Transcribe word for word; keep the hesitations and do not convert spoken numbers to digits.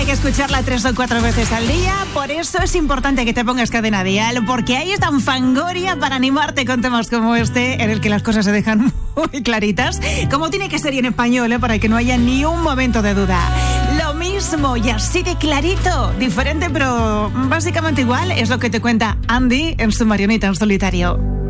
que escucharla tres o cuatro veces al día. Por eso es importante que te pongas Cadena Dial, porque ahí está Fangoria para animarte con temas como este, en el que las cosas se dejan muy claritas, como tiene que ser y en español, ¿eh? Para que no haya ni un momento de duda. Lo mismo y así de clarito, diferente pero básicamente igual, es lo que te cuenta Andy en su Marioneta en Solitario.